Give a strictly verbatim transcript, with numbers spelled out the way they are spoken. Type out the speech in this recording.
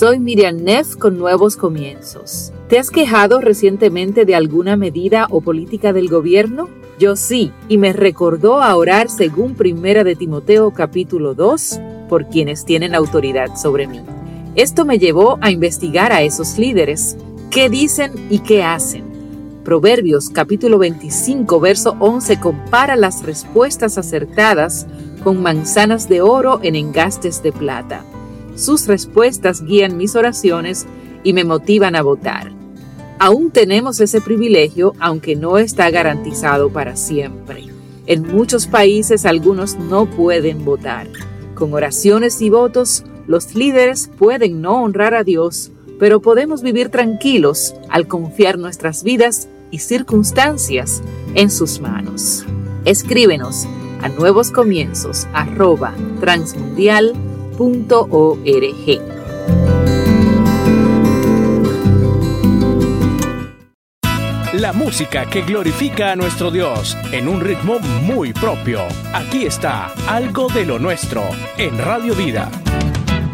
Soy Miriam Neff con Nuevos Comienzos. ¿Te has quejado recientemente de alguna medida o política del gobierno? Yo sí, y me recordó a orar según Primera de Timoteo capítulo dos, por quienes tienen autoridad sobre mí. Esto me llevó a investigar a esos líderes, qué dicen y qué hacen. Proverbios capítulo veinticinco, verso once compara las respuestas acertadas con manzanas de oro en engastes de plata. Sus respuestas guían mis oraciones y me motivan a votar. Aún tenemos ese privilegio, aunque no está garantizado para siempre. En muchos países algunos no pueden votar. Con oraciones y votos, los líderes pueden no honrar a Dios, pero podemos vivir tranquilos al confiar nuestras vidas y circunstancias en sus manos. Escríbenos a nuevoscomienzos arroba transmundial punto org. La música que glorifica a nuestro Dios en un ritmo muy propio. Aquí está Algo de lo Nuestro en Radio Vida.